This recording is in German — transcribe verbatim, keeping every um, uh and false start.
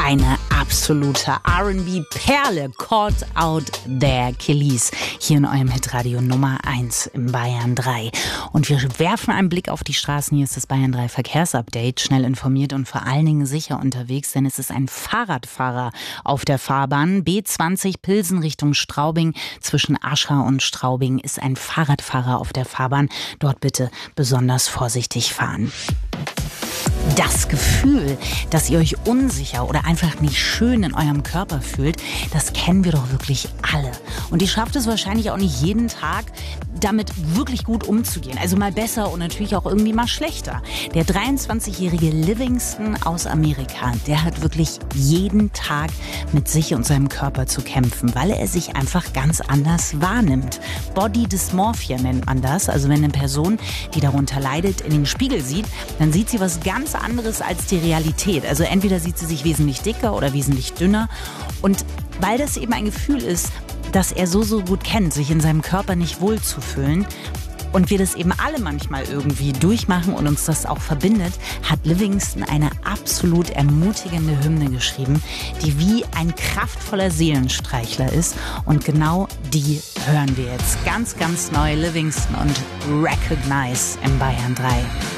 Eine absolute R and B-Perle, Caught Out There, Kelis, hier in eurem Hitradio Nummer eins im Bayern drei. Und wir werfen einen Blick auf die Straßen. Hier ist das Bayern drei Verkehrsupdate, schnell informiert und vor allen Dingen sicher unterwegs, denn es ist ein Fahrradfahrer auf der Fahrbahn. B zwanzig Pilsen Richtung Straubing, zwischen Aschach und Straubing ist ein Fahrradfahrer auf der Fahrbahn. Dort bitte besonders vorsichtig fahren. Das Gefühl, dass ihr euch unsicher oder einfach nicht schön in eurem Körper fühlt, das kennen wir doch wirklich alle. Und ihr schafft es wahrscheinlich auch nicht jeden Tag, damit wirklich gut umzugehen. Also mal besser und natürlich auch irgendwie mal schlechter. Der dreiundzwanzigjährige Livingston aus Amerika, der hat wirklich jeden Tag mit sich und seinem Körper zu kämpfen, weil er sich einfach ganz anders wahrnimmt. Body Dysmorphia nennt man das. Also wenn eine Person, die darunter leidet, in den Spiegel sieht, dann sieht sie was ganz anderes als die Realität. Also entweder sieht sie sich wesentlich dicker oder wesentlich dünner. Und weil das eben ein Gefühl ist, das er so, so gut kennt, sich in seinem Körper nicht wohlzufühlen, und wir das eben alle manchmal irgendwie durchmachen und uns das auch verbindet, hat Livingston eine absolut ermutigende Hymne geschrieben, die wie ein kraftvoller Seelenstreichler ist. Und genau die hören wir jetzt ganz, ganz neu. Livingston und Recognize im Bayern drei.